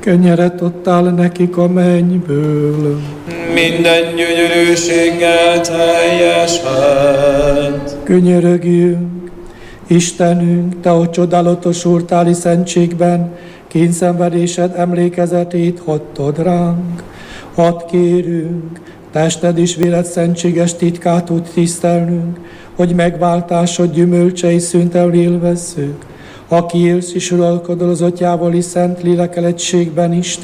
Kenyeret adtál nekik a mennyből. Minden gyönyörűséggel teljesed. Könyörögjünk, Istenünk, Te a csodálatos úrtáli szentségben kényszenvedésed emlékezetét hagytad ránk. Hadd kérünk, tested és véred szentséges titkát úgy tisztelnünk, hogy megváltásod gyümölcsei szüntelenül élvezzük. Aki élsz és uralkodol az Atyával és Szent Lélekkel egységben, Isten,